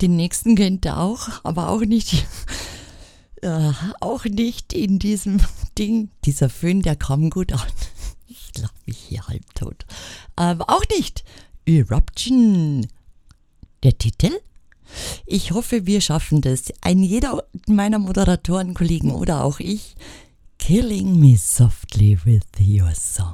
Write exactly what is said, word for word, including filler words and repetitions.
Den nächsten kennt ihr auch, aber auch nicht, äh, auch nicht in diesem Ding. Dieser Föhn, der kam gut an. Ich lache mich hier halbtot. Aber auch nicht Eruption. Der Titel? Ich hoffe, wir schaffen das. Ein jeder meiner Moderatorenkollegen oder auch ich. Killing me softly with your song.